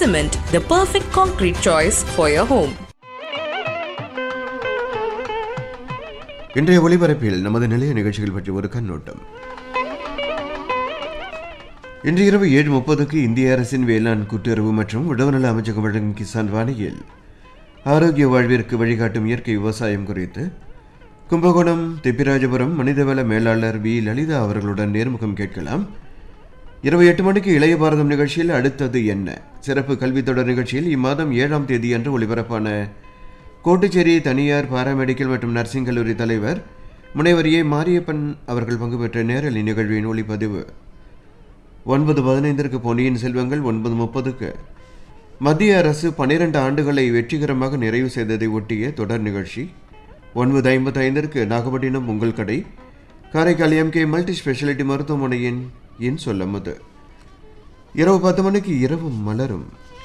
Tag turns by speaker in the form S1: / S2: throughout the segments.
S1: Cement, the perfect concrete choice for your home.
S2: இன்றைய ஒளிபரப்பில் நமது நிலைய நிகழ்ச்சிகள் பற்றி ஒரு கண்ணோட்டம். இன்று இரவு 7:30 இந்திய அரசின் வேளாண் கூட்டுறவு மற்றும் உழவுநல அமைச்சகம் வழங்கும் கிசான் வாணியில் ஆரோக்கிய வாழ்விற்கு வழிகாட்டும் இயற்கை விவசாயம் குறித்து கும்பகோணம் திப்பிராஜபுரம் மனிதவள மேலாளர் வி லலிதா அவர்களுடன் நேர்முகம் கேட்கலாம். இரவு 8 மணிக்கு இளைய பாரதம் நிகழ்ச்சியில் அடுத்தது என்ன சிறப்பு கல்வி தொடர் நிகழ்ச்சியில் இம்மாதம் 7ஆம் தேதி அன்று ஒளிபரப்பான கோட்டுச்சேரி தனியார் பாராமெடிக்கல் மற்றும் நர்சிங் கல்லூரி தலைவர் முனைவர் ஏ மாரியப்பன் அவர்கள் பங்கு பெற்ற நேரலை நிகழ்வின் ஒளிப்பதிவு. 9:15 பொன்னியின் செல்வங்கள். 9:30 மத்திய அரசு 12 ஆண்டுகளை வெற்றிகரமாக நிறைவு செய்ததை ஒட்டிய தொடர் நிகழ்ச்சி. 9:55 நாகப்பட்டினம் உங்கள் கடை காரைக்கால் MK மல்டி ஸ்பெஷாலிட்டி மருத்துவமனையின் என் சொல்லமுது. இரவு 10 மணிக்கு இரவு மலரும்.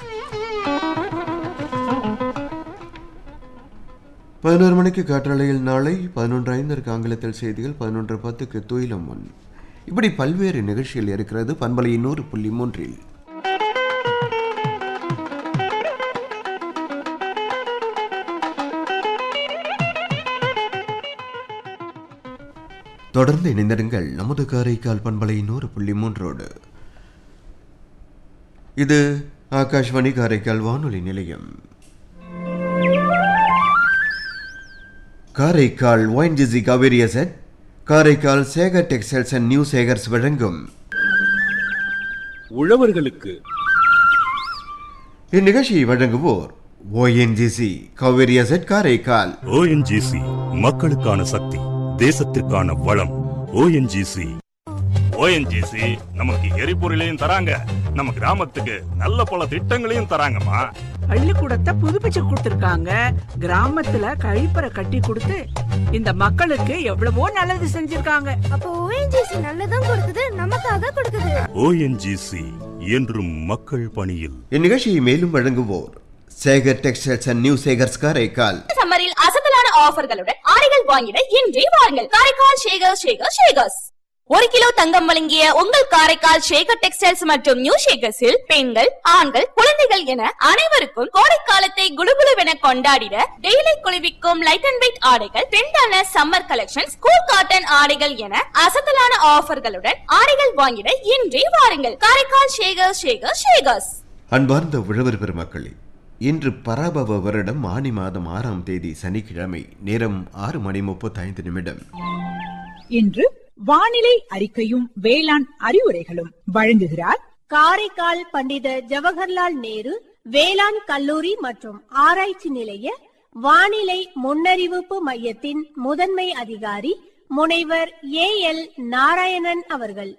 S2: 11 மணிக்கு காற்றலையில் நாளை. 11:05 ஆங்கிலத்தில் செய்திகள். 11:10 துயிலம் முன். இப்படி பல்வேறு நிகழ்ச்சிகள் இருக்கிறது பண்பலை 100.3. தொடர்ந்து இணைந்திருங்கள் நமது காரைக்கால் பண்பலை 100.3. இது ஆகாஷ்வாணி காரைக்கால் வானொலி நிலையம். Karaikal ONGC Kaveri asset, Karaikal Sekar textiles and new Sekar's வழங்கும்
S3: உழவர்களுக்கு.
S2: இந்நிகழ்ச்சியை வழங்குவோர் ONGC Kaveri asset Karaikal.
S4: ONGC மக்களுக்கான சக்தி, தேசத்திற்கான வளம். ONGC நமக்கு எரிபொருளையும் தராங்க, நம்ம கிராமத்துக்கு நல்ல பல திட்டங்களையும் தராங்கம்மா.
S5: பள்ளிக்கூடத்தை புதுப்பிச்சு கொடுத்திருக்காங்க, கிராமத்துல கழிப்பறை கட்டி கொடுத்து இந்த மக்களுக்கு எவ்வளவோ நல்லது செஞ்சிருக்காங்க.
S6: அப்ப ONGC நல்லதும் கொடுக்குது, நமக்காக கொடுக்குது.
S4: ONGC என்றும் மக்கள் பணியில்.
S2: இந்நிகழ்ச்சியை மேலும் வழங்குவோர் Sekar textiles and new Sekar's Karaikal.
S7: சம்மரில் அசத்தலான ஆஃபர்களுடன் ஆடைகள் வாங்கிட இன்றே வாருங்கள் காரைக்கால் ஷேகர்ஸ். 1 கிலோ தங்கம் வழங்கிய உங்கள் காரைக்கால் ஷேகர் டெக்ஸ்டைல்ஸ் மற்றும் நியூ ஷேகர்ஸில் பெண்கள், ஆண்கள், குழந்தைகள் என அனைவருக்கும் கோடைக்காலத்தை குளுகுளுவென கொண்டாடிட டெய்லி குளிர்விக்கும் லைட் அண்ட் வெயிட் ஆடைகள், ட்ரெண்டான சம்மர் கலெக்ஷன்ஸ், கூல் காட்டன் ஆடைகள் என அசத்தலான ஆஃபர்களுடன் ஆடைகள் வாங்கிட இன்றே வாருங்கள் காரைக்கால் ஷேகர்ஸ்.
S2: அன்பார்ந்த உழவர் பெருமக்களே, இன்று பராபவ வருடம் ஆனி மாதம் 6ஆம் தேதி சனிக்கிழமை. நேரம் 6:35.
S8: இன்று வானிலை அறிக்கையும் வேளாண் அறிவுரைகளும் வழங்குகிறார்
S6: காரைக்கால் பண்டித ஜவஹர்லால் நேரு வேளாண் கல்லூரி மற்றும் ஆராய்ச்சி நிலைய வானிலை முன்னறிவிப்பு மையத்தின் முதன்மை அதிகாரி முனைவர் AL நாராயணன் அவர்கள்.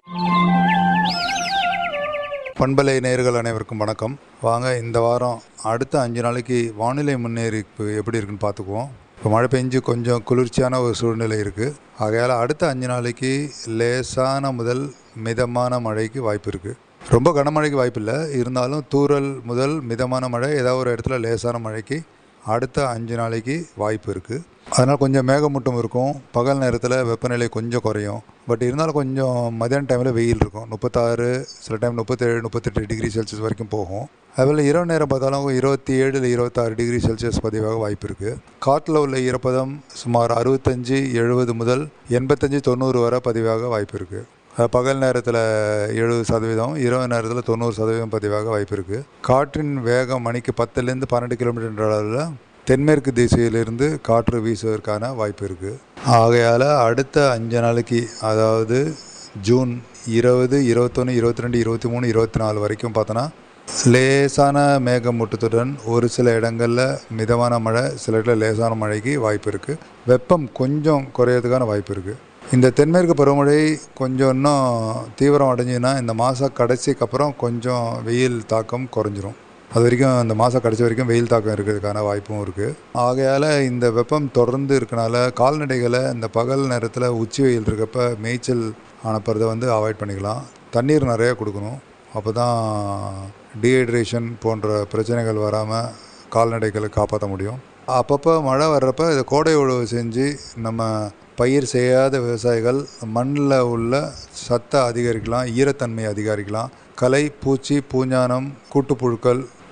S9: பண்பலை நேயர்கள் அனைவருக்கும் வணக்கம். வாங்க இந்த வாரம் அடுத்த 5 நாளைக்கு வானிலை முன்னறிவிப்பு எப்படி இருக்குன்னு பார்த்துக்குவோம். இப்போ மழை பெஞ்சு கொஞ்சம் குளிர்ச்சியான ஒரு சூழ்நிலை இருக்குது. ஆகையால் அடுத்த 5 நாளைக்கு லேசான முதல் மிதமான மழைக்கு வாய்ப்பு இருக்குது. ரொம்ப கனமழைக்கு வாய்ப்பு இல்லை, இருந்தாலும் தூறல் முதல் மிதமான மழை, ஏதாவது ஒரு இடத்துல லேசான மழைக்கு அடுத்த 5 நாளைக்கு வாய்ப்பு இருக்குது. அதனால் கொஞ்சம் மேகமூட்டம் இருக்கும். பகல் நேரத்தில் வெப்பநிலை கொஞ்சம் குறையும். பட் இருந்தாலும் கொஞ்சம் மதியான டைமில் வெயில் இருக்கும். 36, சில டைம் 37, 38 டிகிரி செல்சியஸ் வரைக்கும் போகும். அதுபோல் இரவு நேரம் பார்த்தாலும் 27 இல்லை 26 டிகிரி செல்சியஸ் பதிவாக வாய்ப்பு இருக்குது. காற்றில் உள்ள ஈரப்பதம் சுமார் 65, 70 முதல் 85, 90 வரை பதிவாக வாய்ப்பு இருக்குது. பகல் நேரத்தில் 70%, இரவு நேரத்தில் 90% பதிவாக வாய்ப்பு இருக்குது. காற்றின் வேகம் மணிக்கு 10லேருந்து 12 கிலோமீட்டர் அளவில் தென்மேற்கு திசையிலிருந்து காற்று வீசுவதற்கான வாய்ப்பு இருக்குது. ஆகையால் அடுத்த 5 நாளைக்கு, அதாவது ஜூன் 20, 21, 22, 23, 24 வரைக்கும் பார்த்தோன்னா லேசான மேகமூட்டத்துடன் ஒரு சில இடங்களில் மிதமான மழை, சில இடத்துல லேசான மழைக்கு வாய்ப்பு இருக்குது. வெப்பம் கொஞ்சம் குறையிறதுக்கான வாய்ப்பு இருக்குது. இந்த தென்மேற்கு பருவமழை கொஞ்சம் இன்னும் தீவிரம் அடைஞ்சுன்னா இந்த மாத கடைசிக்கு அப்புறம் கொஞ்சம் வெயில் தாக்கம் குறைஞ்சிரும். அது வரைக்கும் இந்த மாதம் கடைசி வரைக்கும் வெயில் தாக்கம் இருக்கிறதுக்கான வாய்ப்பும் இருக்குது. ஆகையால் இந்த வெப்பம் தொடர்ந்து இருக்கனால கால்நடைகளை இந்த பகல் நேரத்தில் உச்சி வெயில் இருக்கப்போ மேய்ச்சல் அனுப்புறதை அவாய்ட் பண்ணிக்கலாம். தண்ணீர் நிறையா கொடுக்கணும். அப்போ தான் டீஹைட்ரேஷன் போன்ற பிரச்சனைகள் வராமல் கால்நடைகளை காப்பாற்ற முடியும். அப்பப்போ மழை வர்றப்போ இதை கோடை உழவு செஞ்சு நம்ம பயிர் செய்யாத விவசாயிகள் மண்ணில் உள்ள சத்தை அதிகரிக்கலாம், ஈரத்தன்மையை அதிகரிக்கலாம். களை, பூச்சி, பூஞ்சானம், கூட்டுப்புழுக்கள்